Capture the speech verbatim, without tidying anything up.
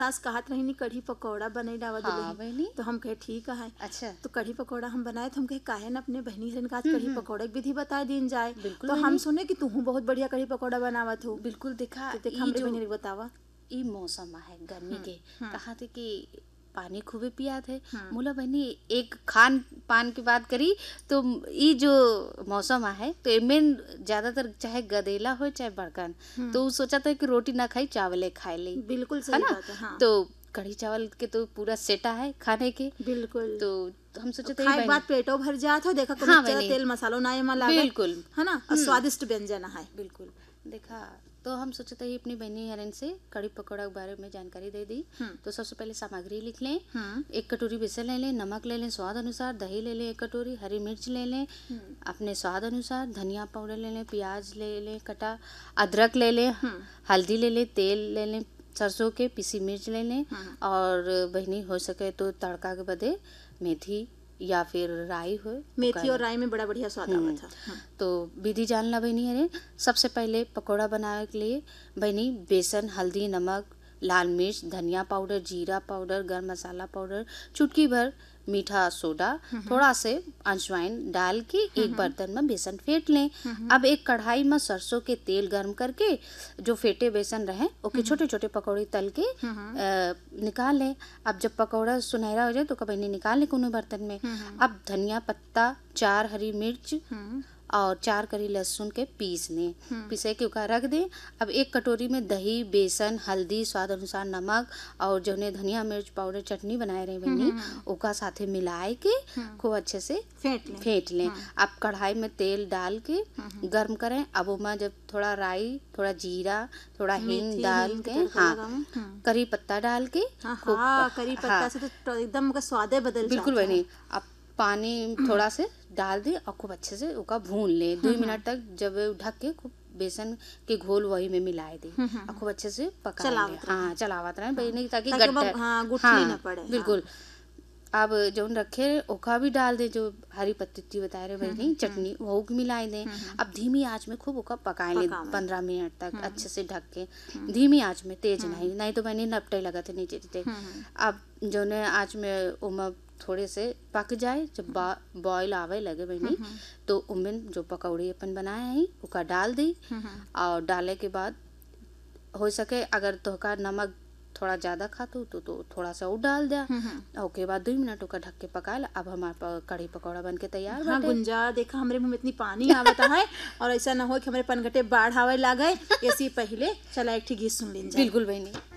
सास कहत रही नी कढ़ी पकौड़ा बने डावा हाँ दुल्हन। बहनी। तो हम कहे ठीक है। अच्छा। तो कढ़ी पकौड़ा हम बनाए तो हम कहे काहे न अपने बहनी हरन का आज हम्म, कढ़ी हम्म। पकौड़ा की विधि बता दीन जाए। बिल्कुल तो हम बहनी। सुने कि तू बहुत बढ़िया कढ़ी पकौड़ा बनावत हो। बिल्कुल देखा तो देख ई हमरे जो बहनी के बतावा। ई मौसम है गर्मी के हम्म। कहा थे कि पानी खूबे पिया थे। हम्म। मोला बहनी एक खान पान की बात करी तो ई जो मौसम है तो इमें ज्यादातर चाहे गदेला हो चाहे बड़कन तो उ सोचा था कि रोटी ना खाई चावले खाए ली, बिल्कुल है सही ना। बात है। हाँ तो कढ़ी चावल के तो पूरा सेटा है खाने के। बिल्कुल। तो हम सोचे थे खाए बाद पेटो भर जात हो। देखा हाँ कुछ ज्यादा बहनी। तेल मसालो ना एमा लागे, बिल्कुल है ना, और स्वादिष्ट व्यंजन है। बिल्कुल देखा तो हम सोचे थे अपनी बहनी हरन से कढ़ी पकौड़ा के बारे में जानकारी दे दी। तो सबसे पहले सामग्री लिख लें। हम्म। एक कटोरी बेसन ले लें, नमक ले लें स्वाद अनुसार, दही ले लें एक कटोरी, हरी मिर्च ले लें अपने स्वाद अनुसार, धनिया पाउडर ले लें, प्याज ले लें कटा, अदरक ले लें, हल्दी ले लें, तेल ले लें सरसों के, पिसी मिर्च ले लें और बहनी हो सके तो तड़का के बदे मेथी या फिर राई हो। मेथी और राई में बड़ा बढ़िया स्वाद आवत है। तो विधि जानना बहनी है। सबसे पहले पकौड़ा बनाने के लिए बहनी बेसन, हल्दी, नमक, लाल मिर्च, धनिया पाउडर, जीरा पाउडर, गरम मसाला पाउडर, चुटकी भर मीठा सोडा, थोड़ा से अजवाइन डाल के एक बर्तन में बेसन फेंट लें। अब एक कढ़ाई में सरसों के तेल गर्म करके जो फेंटे बेसन रहे ओके छोटे छोटे पकौड़े तल के आ, निकाल लें। अब जब पकौड़ा सुनहरा हो जाए तो कबई निकाल लें कोनो बर्तन में। अब धनिया पत्ता, चार हरी मिर्च और चार करी लहसुन के पीस लें, पीसे के उका रख दें। अब एक कटोरी में दही, बेसन, हल्दी, स्वाद अनुसार नमक और जो ने धनिया मिर्च पाउडर चटनी बनाए रहे बहनी उका साथे मिलाए के खूब अच्छे से फेंट लें। फेंट लें। अब कढ़ाई में तेल डाल के गर्म करें। अब उमा जब थोड़ा राई, थोड़ा जीरा, थोड़ा हींग डाल के, हाँ करी पत्ता डाल के खूब, हाँ करी पत्ता से तो एकदम का स्वादे बदल बिल्कुल जाता है। बनी। अब पानी थोड़ा से डाल दे और खूब अच्छे से उका भून ले दो मिनट तक। जब ढक के खूब बेसन के घोल वही में मिलाए दे और खूब अच्छे से पका ले। हाँ चलावत रहे बहनी ताकि गट्टा हाँ गुठली ना पड़े। बिल्कुल। अब जो रखे ओखा भी डाल दे जो हरी पत्ती बताए रहे बहनी चटनी वो भी मिलाए दें। अब धीमी आंच में खूब ओका पकाए ले पंद्रह मिनट तक अच्छे से ढक के, धीमी आंच में, तेज नहीं नहीं तो बहनी नपटे लगा थे नीचे नीचे। अब जो ने आंच में उमा थोड़े से पक जाए, जब बॉयल आवे लगे बहनी तो उनमें जो पकौड़ी अपन बनाए हैं उका डाल दी। और डाले के बाद हो सके अगर तो का नमक थोड़ा ज्यादा खातो तो, तो थोड़ा सा और डाल दिया। उसके बाद दो मिनट का ढक के पका ला। अब हमारा कढ़ी पकौड़ा बन के तैयार। हाँ गुंजा देखा हमरे मुंह में इतनी पानी आवता है और ऐसा ना हो कि हमारे पनघटे बाढ़ आवे लागे। ऐसी पहले चला एक ठीक गीत सुन लीजिए। बिल्कुल बहनी।